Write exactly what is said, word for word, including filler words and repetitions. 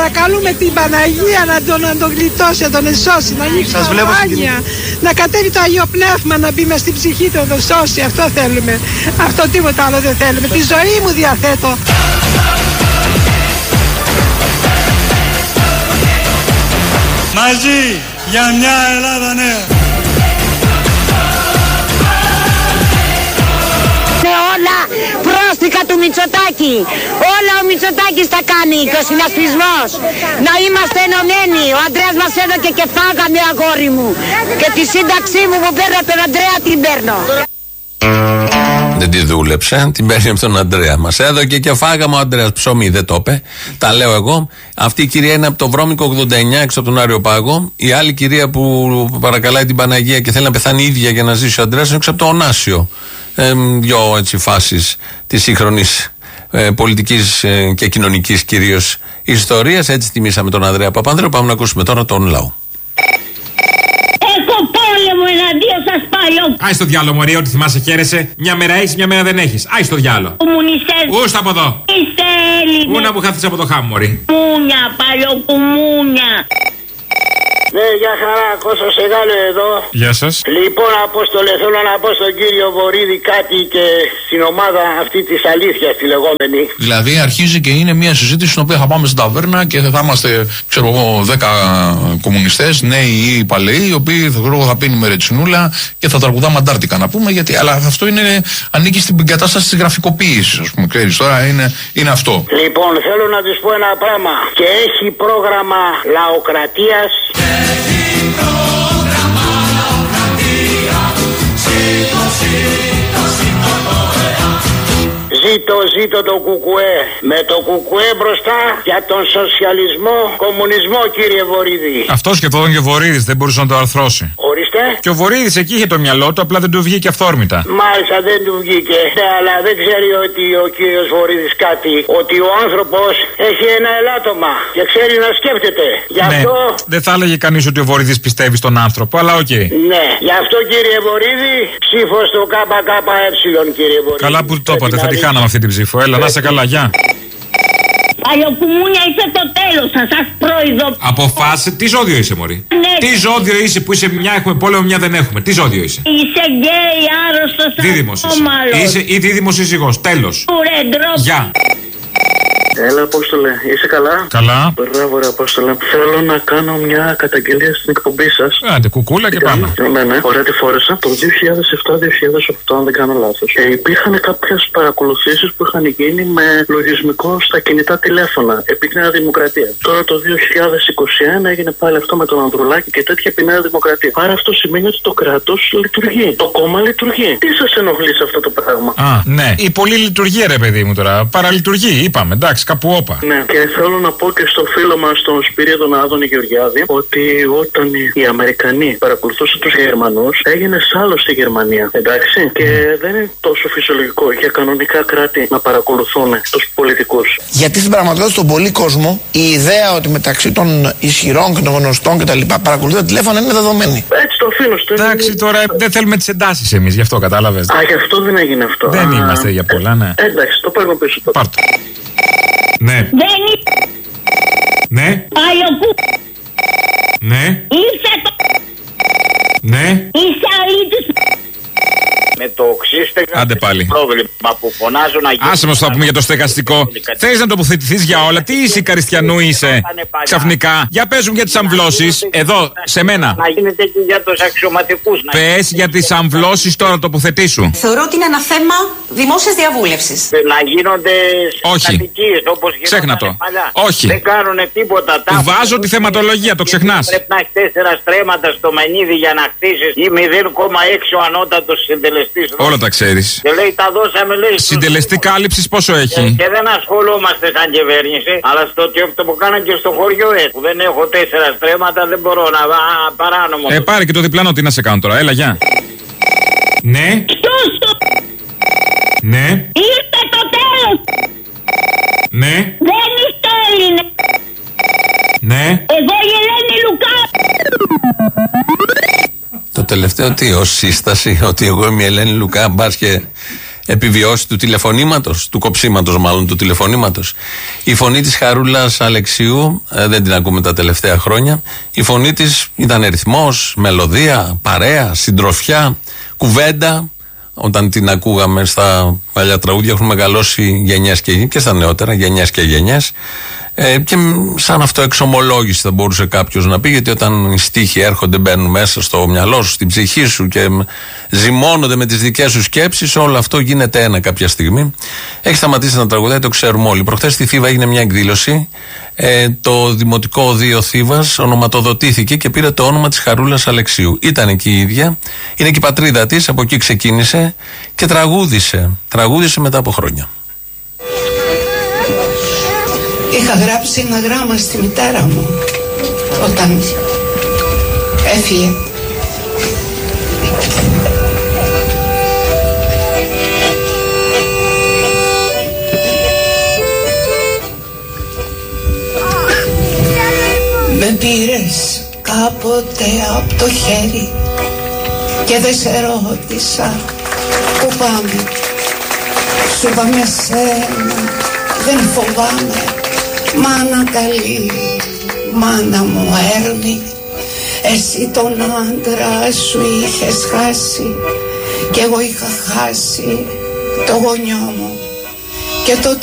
παρακαλούμε την Παναγία να τον, να τον γλιτώσει, να τον εσώσει, να ανοίξει τα ουράνια, να κατέβει το Αγίο Πνεύμα, να μπει μες στην ψυχή του, να τον σώσει. Αυτό θέλουμε. Αυτό τίποτα άλλο δεν θέλουμε. Τη ζωή μου διαθέτω. Μαζί για μια Ελλάδα νέα. Είναι όλα πρόστιχα του Μητσοτάκη. Όλα ο Μητσοτάκης τα κάνει και ο συνασπισμός. Να είμαστε ενωμένοι. Ο Ανδρέας μας έδωκε και φάγαμε, αγόρι μου. Και τη σύνταξή μου που παίρνω από τον Ανδρέα την παίρνω. Δεν τη δούλεψε, την παίρνει από τον Ανδρέα. Μας έδωκε και φάγαμε, ο Ανδρέας ψωμί, δεν το είπε. Τα λέω εγώ. Αυτή η κυρία είναι από το Βρώμικο ογδόντα εννιά, έξω από τον Άριο-Πάγο. Η άλλη κυρία που παρακαλάει την Παναγία και θέλει να πεθάνει η ίδια για να ζήσει ο Ανδρέας είναι έξω από το Ωνάσιο. Ε, δυο έτσι φάσεις της σύγχρονης ε, πολιτικής ε, και κοινωνικής κυρίως ιστορίας. Έτσι τιμήσαμε τον Ανδρέα Παπανδρέου. Πάμε να ακούσουμε τώρα τον λαό. Έχω πόλεμο εναντίον σας πάλι. Άι στο διάλο, μωρή, ό,τι θυμάσαι χαίρεσαι. Μια μέρα έχεις, μια μέρα δεν έχεις. Άι στο διάλο. Κομμουνιστές. Ούστα από εδώ. Είστε Έλληνες. Ούνα που χάθεις από το χάμ, μωρή. Μούνια, παλιοκουμούνια. Ναι, γεια χαρά, Κώστας Σεγάλε εδώ. Γεια σας. Λοιπόν, Απόστολε, θέλω να πω στον κύριο Βορίδη κάτι και στην ομάδα αυτή της αλήθειας τη λεγόμενη. Δηλαδή αρχίζει και είναι μια συζήτηση στην οποία θα πάμε στην ταβέρνα και θα είμαστε, ξέρω εγώ, δέκα κομμουνιστές, νέοι ή παλαιοί, οι οποίοι θα, θα πίνουμε ρετσινούλα και θα τραγουδάμε αντάρτικα να πούμε, γιατί, αλλά αυτό είναι, ανήκει στην κατάσταση της γραφικοποίησης, ας πούμε, ξέρεις, τώρα είναι, είναι αυτό. Λοιπόν, θέλω να τους πω ένα πράγμα. Και έχει πρόγραμμα λαοκρατίας. Έχει πρόγραμμα λαοκρατία. Ζήτω, ζήτω, ζήτω το ΕΑ. Ζήτω, ζήτω το κουκουέ. Με το κουκουέ μπροστά για τον σοσιαλισμό, κομμουνισμό, κύριε Βορίδη. Αυτό σκεφτόταν και ο Βορίδης, δεν μπορούσε να το αρθρώσει. Ορίστε. Και ο Βορίδης εκεί είχε το μυαλό του, απλά δεν του βγήκε αυθόρμητα. Μάλιστα, δεν του βγήκε. Ναι, αλλά δεν ξέρει ότι ο κύριος Βορίδης κάτι. Ότι ο άνθρωπος έχει ένα ελάττωμα και ξέρει να σκέφτεται. Γι' Ναι, αυτό. δεν θα έλεγε κανείς ότι ο Βορίδης πιστεύει στον άνθρωπο, αλλά οκ. Okay. Ναι, γι' αυτό κύριε Βορίδη, ψήφο στο ΚΚΕ, κύριε Βορίδη. Καλά που το είπατε, θα τη χάναμε αυτή την ψήφο. Έλα, να είσαι καλά, γεια. Παλιοκουμούνια, είσαι το τέλος σας, σας προειδοποιώ. Αποφάσισε, τι ζώδιο είσαι, μωρή. Ναι. Τι ζώδιο είσαι που είσαι, μια έχουμε πόλεμο, μια δεν έχουμε. Τι ζώδιο είσαι. Είσαι γκέι, άρρωστος, Δίδυμος είσαι. Είσαι ή δίδυμος ή ζυγός. Τέλος. Γεια. Έλα, Απόστολε, είσαι καλά? Καλά. Μπράβο, ρε Απόστολε. Θέλω να κάνω μια καταγγελία στην εκπομπή σας. Άντε, κουκούλα και πάμε. Ναι, ναι, ωραία, τη φόρεσα. Το δύο χιλιάδες επτά δύο χιλιάδες οκτώ, αν δεν κάνω λάθος. Ε, υπήρχαν κάποιες παρακολουθήσεις που είχαν γίνει με λογισμικό στα κινητά τηλέφωνα επί τη Νέα Δημοκρατία. Τώρα το δύο χιλιάδες είκοσι ένα έγινε πάλι αυτό με τον Ανδρουλάκη και τέτοια επί Νέα Δημοκρατία. Άρα αυτό σημαίνει ότι το κράτος λειτουργεί. Το κόμμα λειτουργεί. Τι σας ενοχλεί σε αυτό το πράγμα? Α, ναι. Η πολλή λειτουργία, ρε παιδί μου τώρα. Παραλειτουργεί, είπαμε. Εντάξει, κάπου όπα. Ναι, και θέλω να πω και στο φίλο μας, τον Σπυρίδωνα Άδωνη Γεωργιάδη, ότι όταν οι Αμερικανοί παρακολουθούσαν τους Γερμανούς, έγινε σάλος στη Γερμανία. Εντάξει. Και δεν είναι τόσο φυσιολογικό για κανονικά κράτη να παρακολουθούν τους πολιτικούς. Γιατί στην πραγματικότητα στον πολύ κόσμο η ιδέα ότι μεταξύ των ισχυρών και των γνωστών κτλ. Παρακολουθεί τα τηλέφωνα είναι δεδομένη. Έτσι το αφήνω στο. Εντάξει, τώρα δεν θέλουμε τις εντάσεις εμείς, γι' αυτό κατάλαβες. Α, γι' αυτό δεν έγινε αυτό. Δεν Α, είμαστε για πολλά, ναι. Εντάξει, το παίρνω πίσω. Πάρτο. Ναι. Δεν είναι. Ναι. Παλιοκού. Ναι. Είσαι το. Ναι. Είσαι αλήτης. Με το ξύστεγα. Άντε πάλι. Πρόβλημα που φωνάζω να γίνει. Άσε μας θα πούμε για το στεγαστικό. Θες να τοποθετηθείς για όλα. Τι είσαι, Καριστιανού είσαι. Ξαφνικά. Για πες μου για τις αμβλώσεις. Εδώ, σε μένα. Να γίνεται και για τους αξιωματικούς. Πες για τις αμβλώσεις τώρα, τοποθετήσου. Θεωρώ ότι είναι ένα θέμα δημόσιας διαβούλευσης. Να γίνονται Όχι. κατοικίες όπως Ξέχνα το. παλιά. Όχι. Δεν κάνουν τίποτα. Βάζω τη θεματολογία, το ξεχνάς. Πρέπει να έχει τέσσερα στρέμματα στο μενίδι για να χτίσεις ή μηδέν κόμμα έξι ο ανώτατος συντελεστής. Όλα τα ξέρεις. Και λέει τα δώσαμε, λέει. Συντελεστή κάλυψης πόσο έχει. Και, και δεν ασχολούμαστε σαν κυβέρνηση, αλλά στο το που κάναν και στο χωριό, ε, που δεν έχω τέσσερα στρέμματα, δεν μπορώ να. Α, παράνομο. Ε, πάρε και το διπλανό, τι να σε κάνω τώρα. Έλα, γεια. Ναι. Ναι. Ήρθε το τέλος. Ναι. Δεν είστε Έλληνες. Ναι. Εγώ η Ελένη Λουκά. Το τελευταίο τι, ως σύσταση, ότι εγώ είμαι η Ελένη Λουκά, μπας και επιβιώσει του τηλεφωνήματος, του κοψίματος μάλλον του τηλεφωνήματος. Η φωνή της Χαρούλας Αλεξίου ε, δεν την ακούμε τα τελευταία χρόνια. Η φωνή της ήταν ρυθμός, μελωδία, παρέα, συντροφιά, κουβέντα. Όταν την ακούγαμε στα παλιά τραγούδια έχουν μεγαλώσει γενιές και, και στα νεότερα, γενιές και γενιές. Ε, και σαν αυτό εξομολόγηση θα μπορούσε κάποιος να πει, γιατί όταν οι στίχοι έρχονται, μπαίνουν μέσα στο μυαλό σου, στην ψυχή σου και ζυμώνονται με τις δικές σου σκέψεις, όλο αυτό γίνεται ένα κάποια στιγμή. Έχει σταματήσει να τραγουδάει, το ξέρουμε όλοι. Προχθές στη Θήβα έγινε μια εκδήλωση. Ε, το Δημοτικό Οδείο Θήβας ονοματοδοτήθηκε και πήρε το όνομα της Χαρούλας Αλεξίου. Ήταν εκεί η ίδια, είναι και η πατρίδα της, από εκεί ξεκίνησε και τραγούδισε. Τραγούδισε μετά από χρόνια. Είχα γράψει ένα γράμμα στη μητέρα μου όταν έφυγε. Με πήρες κάποτε από το χέρι και δεν σε ρώτησα που πάμε. Σου είπαμε σένα, δεν φοβάμαι. Μάνα καλή, μάνα μου έρμη, εσύ τον άντρα σου είχες χάσει και εγώ είχα χάσει το γονιό μου και το